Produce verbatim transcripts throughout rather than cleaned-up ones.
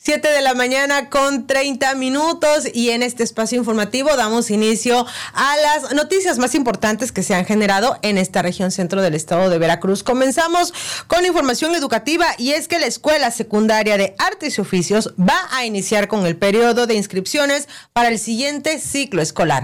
Siete de la mañana con treinta minutos y en este espacio informativo damos inicio a las noticias más importantes que se han generado en esta región centro del estado de Veracruz. Comenzamos con información educativa y es que la Escuela Secundaria de Artes y Oficios va a iniciar con el periodo de inscripciones para el siguiente ciclo escolar.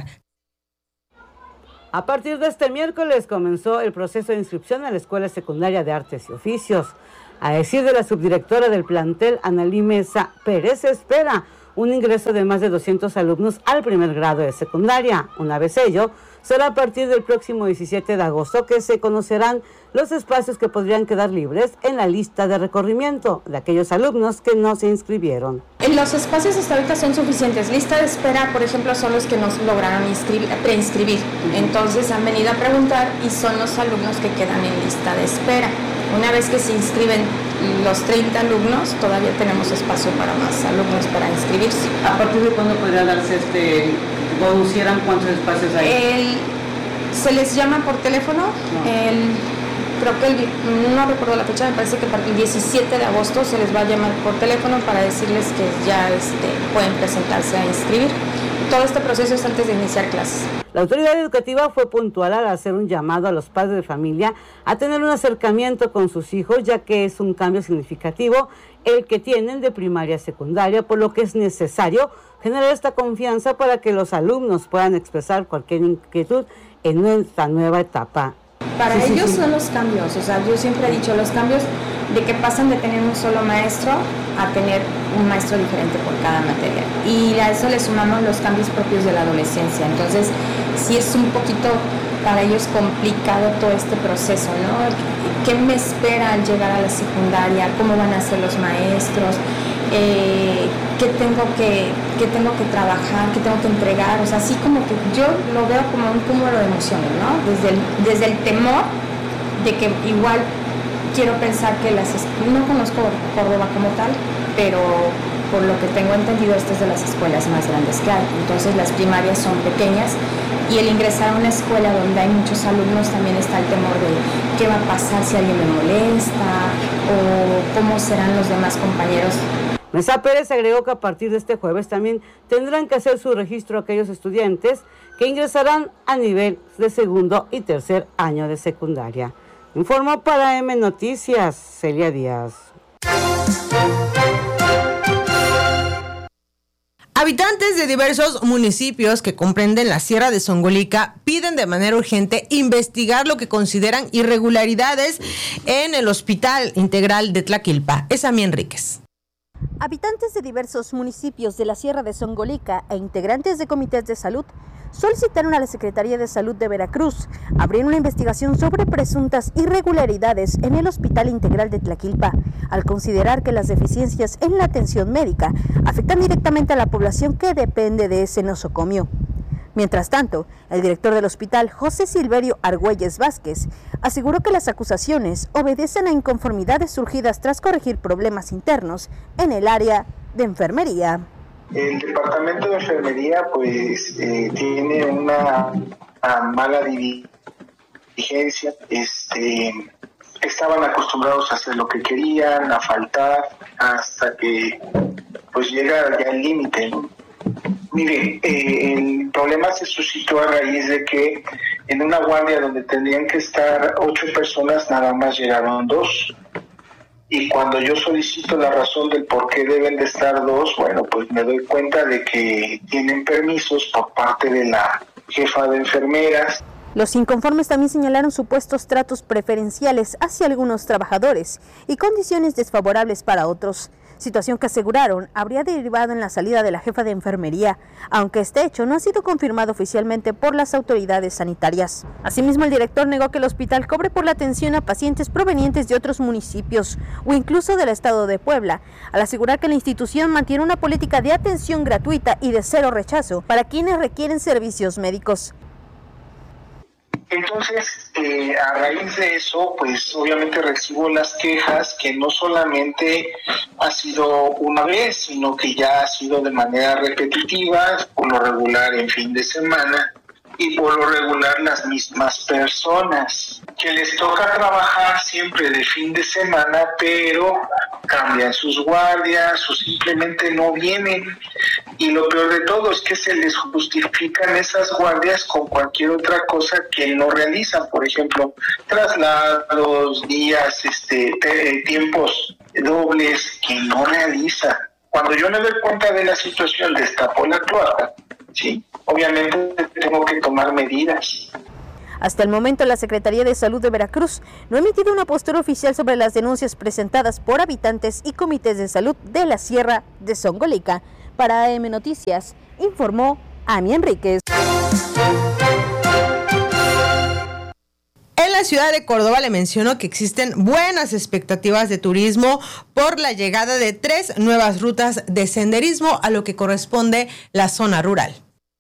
A partir de este miércoles comenzó el proceso de inscripción a la Escuela Secundaria de Artes y Oficios. A decir de la subdirectora del plantel, Analí Mesa Pérez, se espera un ingreso de más de doscientos alumnos al primer grado de secundaria. Una vez ello, será a partir del próximo diecisiete de agosto que se conocerán los espacios que podrían quedar libres en la lista de recorrimiento de aquellos alumnos que no se inscribieron. Los espacios hasta ahorita son suficientes. Lista de espera, por ejemplo, son los que no lograron inscribir, preinscribir. Entonces han venido a preguntar y son los alumnos que quedan en lista de espera. Una vez que se inscriben los treinta alumnos, todavía tenemos espacio para más alumnos para inscribirse. ¿A partir de cuándo podría darse este, conocieran cuántos espacios hay? El, se les llama por teléfono, no. el, creo que el, no recuerdo la fecha, me parece que para el diecisiete de agosto se les va a llamar por teléfono para decirles que ya este, pueden presentarse a inscribir. Todo este proceso es antes de iniciar clases. La autoridad educativa fue puntual al hacer un llamado a los padres de familia a tener un acercamiento con sus hijos, ya que es un cambio significativo el que tienen de primaria a secundaria, por lo que es necesario generar esta confianza para que los alumnos puedan expresar cualquier inquietud en esta nueva etapa. Para sí, ellos sí, sí. son los cambios, o sea, yo siempre he dicho los cambios de que pasan de tener un solo maestro a tener un maestro diferente por cada materia. Y a eso le sumamos los cambios propios de la adolescencia. Entonces, sí es un poquito para ellos complicado todo este proceso, ¿no? ¿Qué me espera al llegar a la secundaria? ¿Cómo van a ser los maestros? Eh, ¿qué tengo que, qué tengo que trabajar? ¿Qué tengo que entregar? O sea, así como que yo lo veo como un cúmulo de emociones, ¿no? Desde el, desde el temor de que igual quiero pensar que las... No conozco Córdoba como tal, pero por lo que tengo entendido, esta es de las escuelas más grandes que hay. Entonces las primarias son pequeñas y el ingresar a una escuela donde hay muchos alumnos también está el temor de qué va a pasar si alguien me molesta o cómo serán los demás compañeros. Mesa Pérez agregó que a partir de este jueves también tendrán que hacer su registro aquellos estudiantes que ingresarán a nivel de segundo y tercer año de secundaria. Informó para M Noticias, Celia Díaz. Habitantes de diversos municipios que comprenden la Sierra de Zongolica piden de manera urgente investigar lo que consideran irregularidades en el Hospital Integral de Tlaquilpa. Esamí Enríquez. Habitantes de diversos municipios de la Sierra de Zongolica e integrantes de comités de salud solicitaron a la Secretaría de Salud de Veracruz abrir una investigación sobre presuntas irregularidades en el Hospital Integral de Tlaquilpa, al considerar que las deficiencias en la atención médica afectan directamente a la población que depende de ese nosocomio. Mientras tanto, el director del hospital, José Silverio Argüelles Vázquez, aseguró que las acusaciones obedecen a inconformidades surgidas tras corregir problemas internos en el área de enfermería. El departamento de enfermería pues eh, tiene una, una mala dirigencia, este, estaban acostumbrados a hacer lo que querían, a faltar, hasta que pues llega ya el límite, ¿no? Mire, eh, el problema se suscitó a raíz de que en una guardia donde tendrían que estar ocho personas, nada más llegaron dos. Y cuando yo solicito la razón del por qué deben de estar dos, bueno, pues me doy cuenta de que tienen permisos por parte de la jefa de enfermeras. Los inconformes también señalaron supuestos tratos preferenciales hacia algunos trabajadores y condiciones desfavorables para otros, situación que aseguraron habría derivado en la salida de la jefa de enfermería, aunque este hecho no ha sido confirmado oficialmente por las autoridades sanitarias. Asimismo, el director negó que el hospital cobre por la atención a pacientes provenientes de otros municipios o incluso del estado de Puebla, al asegurar que la institución mantiene una política de atención gratuita y de cero rechazo para quienes requieren servicios médicos. Entonces, eh, a raíz de eso, pues obviamente recibo las quejas que no solamente ha sido una vez, sino que ya ha sido de manera repetitiva, por lo regular en fin de semana, y por lo regular las mismas personas, que les toca trabajar siempre de fin de semana, pero cambian sus guardias o simplemente no vienen. Y lo peor de todo es que se les justifican esas guardias con cualquier otra cosa que no realizan. Por ejemplo, traslados, días, este, te, tiempos dobles que no realizan. Cuando yo me doy cuenta de la situación, destapo la cloaca, ¿sí? Obviamente tengo que tomar medidas. Hasta el momento, la Secretaría de Salud de Veracruz no ha emitido una postura oficial sobre las denuncias presentadas por habitantes y comités de salud de la Sierra de Songolica. Para A M Noticias, informó Ami Enríquez. En la ciudad de Córdoba le menciono que existen buenas expectativas de turismo por la llegada de tres nuevas rutas de senderismo a lo que corresponde la zona rural.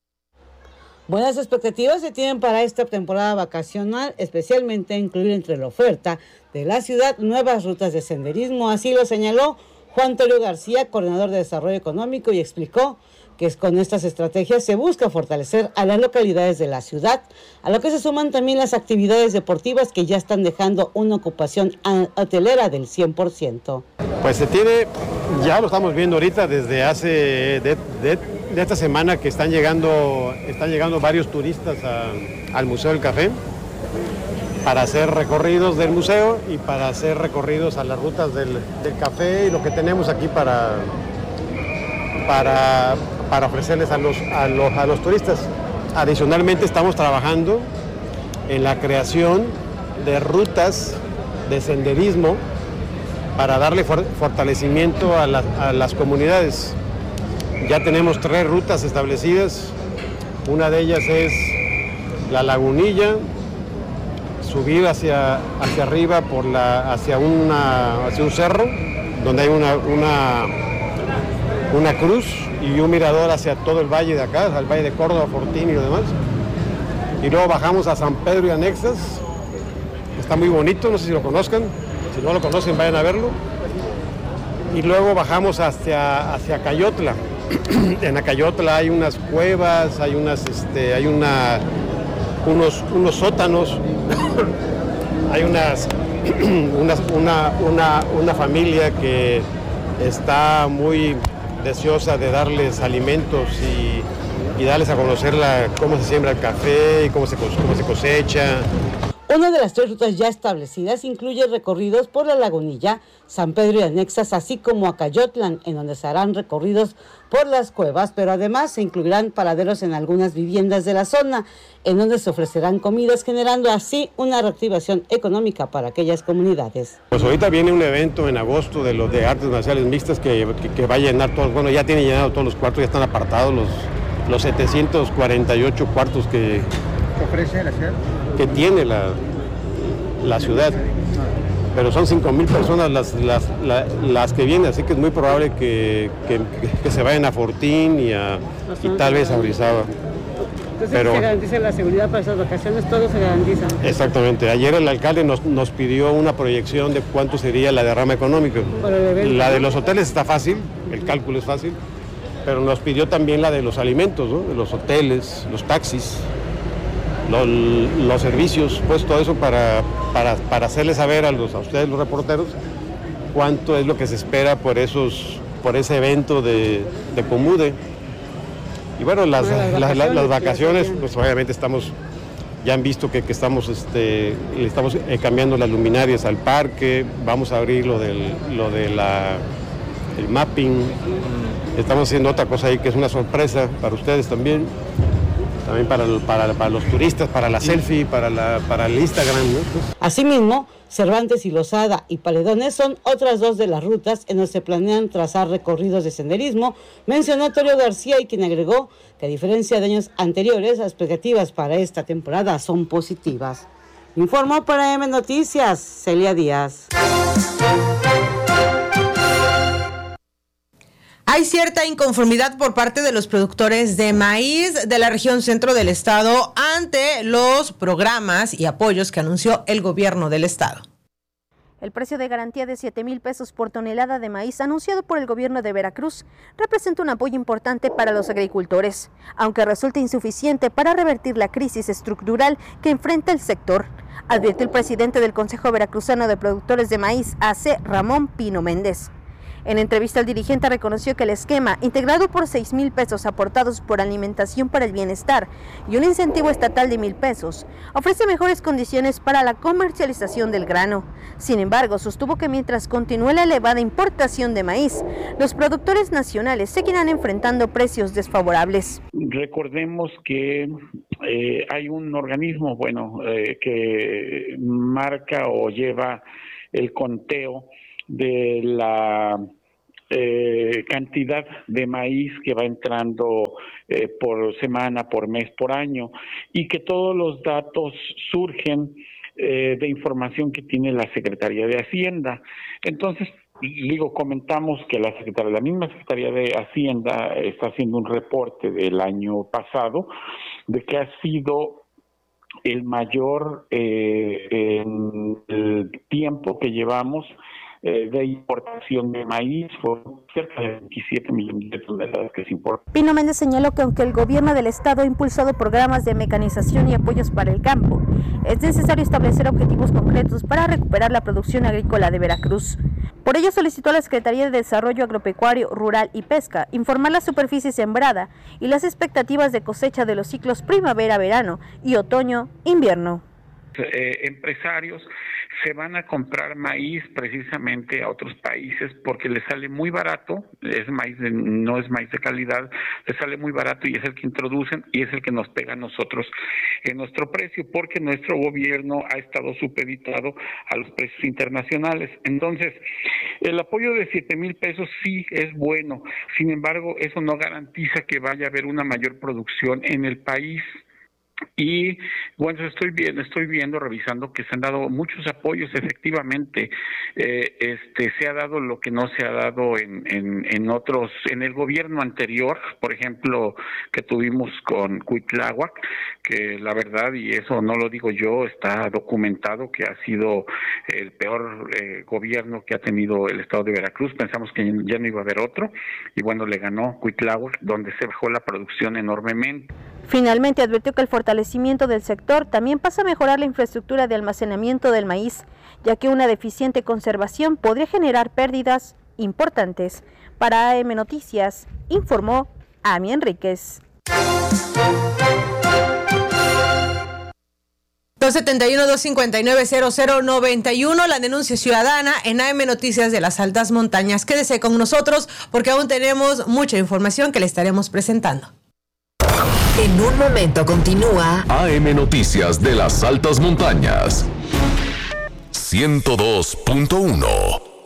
Buenas expectativas se tienen para esta temporada vacacional, especialmente incluir entre la oferta de la ciudad nuevas rutas de senderismo. Así lo señaló Juan Antonio García, coordinador de Desarrollo Económico, y explicó que con estas estrategias se busca fortalecer a las localidades de la ciudad, a lo que se suman también las actividades deportivas que ya están dejando una ocupación hotelera del cien por ciento. Pues se tiene, ya lo estamos viendo ahorita desde hace, de, de, de esta semana que están llegando, están llegando varios turistas a, al Museo del Café para hacer recorridos del museo y para hacer recorridos a las rutas del, del café y lo que tenemos aquí para, para, para ofrecerles a los, a, los, a los turistas. Adicionalmente estamos trabajando en la creación de rutas de senderismo para darle for, fortalecimiento a, la, a las comunidades. Ya tenemos tres rutas establecidas, una de ellas es la Lagunilla, subir hacia, hacia arriba por la, hacia, una, hacia un cerro, donde hay una, una, una cruz y un mirador hacia todo el valle de acá, al valle de Córdoba, Fortín y lo demás. Y luego bajamos a San Pedro y Anexas, está muy bonito, no sé si lo conozcan, si no lo conocen vayan a verlo. Y luego bajamos hacia, hacia Cayotla. En Acayotla hay unas cuevas, hay unas, este, hay una, unos, unos sótanos, hay unas, unas una, una, una familia que está muy deseosa de darles alimentos y, y darles a conocer la, cómo se siembra el café y cómo se, cómo se cosecha. Una de las tres rutas ya establecidas incluye recorridos por la Lagunilla, San Pedro y Anexas, así como Acayotlan, en donde se harán recorridos por las cuevas, pero además se incluirán paraderos en algunas viviendas de la zona, en donde se ofrecerán comidas, generando así una reactivación económica para aquellas comunidades. Pues ahorita viene un evento en agosto de los de artes marciales mixtas que, que, que va a llenar todos, bueno, ya tiene llenado todos los cuartos, ya están apartados los, los setecientos cuarenta y ocho cuartos que... ¿Qué ofrece la ciudad? que tiene la, la ciudad, pero son cinco mil personas las, las, las, las que vienen, así que es muy probable que, que, que se vayan a Fortín y, a, y tal vez a Orizaba. Entonces, pero se garantiza la seguridad para esas vacaciones, todo se garantiza. Exactamente. Ayer el alcalde nos, nos pidió una proyección de cuánto sería la derrama económica. La de los hoteles está fácil, el cálculo es fácil, pero nos pidió también la de los alimentos, ¿no? De los hoteles, los taxis. Los, los servicios, pues todo eso para, para, para hacerles saber a, los, a ustedes los reporteros cuánto es lo que se espera por esos por ese evento de, de Comude. Y bueno, las, bueno, las, vacaciones, las, las vacaciones, pues obviamente estamos, ya han visto que, que estamos, este, estamos eh, cambiando las luminarias al parque, vamos a abrir lo del, lo de la, el mapping, estamos haciendo otra cosa ahí que es una sorpresa para ustedes también. También para, para, para los turistas, para la selfie, para, la, para el Instagram, ¿no? Asimismo, Cervantes y Losada y Paledones son otras dos de las rutas en donde se planean trazar recorridos de senderismo, mencionó Torio García, y quien agregó que a diferencia de años anteriores, las expectativas para esta temporada son positivas. Informó para M Noticias, Celia Díaz. Hay cierta inconformidad por parte de los productores de maíz de la región centro del estado ante los programas y apoyos que anunció el gobierno del estado. El precio de garantía de siete mil pesos por tonelada de maíz anunciado por el gobierno de Veracruz representa un apoyo importante para los agricultores, aunque resulta insuficiente para revertir la crisis estructural que enfrenta el sector, advierte el presidente del Consejo Veracruzano de Productores de Maíz, A C, Ramón Pino Méndez. En entrevista, el dirigente reconoció que el esquema, integrado por seis mil pesos aportados por Alimentación para el Bienestar y un incentivo estatal de mil pesos, ofrece mejores condiciones para la comercialización del grano. Sin embargo, sostuvo que mientras continúe la elevada importación de maíz, los productores nacionales seguirán enfrentando precios desfavorables. Recordemos que eh, hay un organismo, bueno, eh, que marca o lleva el conteo de la eh, cantidad de maíz que va entrando eh, por semana, por mes, por año, y que todos los datos surgen eh, de información que tiene la Secretaría de Hacienda. Entonces, digo, comentamos que la Secretaría, la misma Secretaría de Hacienda está haciendo un reporte del año pasado de que ha sido el mayor eh, en el tiempo que llevamos eh, de importación de maíz, fue cerca de veintisiete millones de toneladas que se importan. Pino Méndez señaló que aunque el gobierno del estado ha impulsado programas de mecanización y apoyos para el campo, es necesario establecer objetivos concretos para recuperar la producción agrícola de Veracruz. Por ello solicitó a la Secretaría de Desarrollo Agropecuario, Rural y Pesca informar la superficie sembrada y las expectativas de cosecha de los ciclos primavera-verano y otoño-invierno. Eh, empresarios se van a comprar maíz precisamente a otros países porque les sale muy barato, es maíz de, no es maíz de calidad, les sale muy barato y es el que introducen y es el que nos pega a nosotros en nuestro precio, porque nuestro gobierno ha estado supeditado a los precios internacionales. Entonces, el apoyo de siete mil pesos sí es bueno, sin embargo, eso no garantiza que vaya a haber una mayor producción en el país. Y bueno, estoy viendo, estoy viendo, revisando que se han dado muchos apoyos, efectivamente, eh, este, se ha dado lo que no se ha dado en, en, en otros, en el gobierno anterior, por ejemplo, que tuvimos con Cuitláhuac, que la verdad, y eso no lo digo yo, está documentado que ha sido el peor eh, gobierno que ha tenido el estado de Veracruz. Pensamos que ya no iba a haber otro, y bueno, le ganó Cuitláhuac, donde se bajó la producción enormemente. Finalmente advirtió que el fortalecimiento del sector también pasa a mejorar la infraestructura de almacenamiento del maíz, ya que una deficiente conservación podría generar pérdidas importantes. Para A M Noticias, informó Ami Enríquez. dos setenta y uno, dos cincuenta y nueve, cero cero noventa y uno, la denuncia ciudadana en A M Noticias de las Altas Montañas. Quédese con nosotros porque aún tenemos mucha información que le estaremos presentando. En un momento continúa A M Noticias de las Altas Montañas ciento dos punto uno.